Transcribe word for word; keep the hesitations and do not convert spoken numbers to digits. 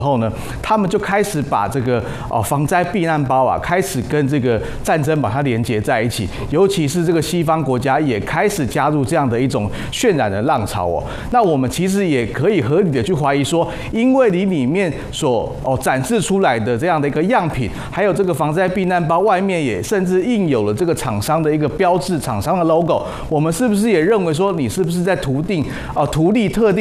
后呢，他们就开始把这个哦防灾避难包啊，开始跟这个战争把它连接在一起，尤其是这个西方国家也开始加入这样的一种渲染的浪潮哦。那我们其实也可以合理的去怀疑说，因为你里面所哦展示出来的这样的一个样品，还有这个防灾避难包外面也甚至印有了这个厂商的一个标志、厂商的 logo， 我们是不是也认为说你是不是在图定哦图利特定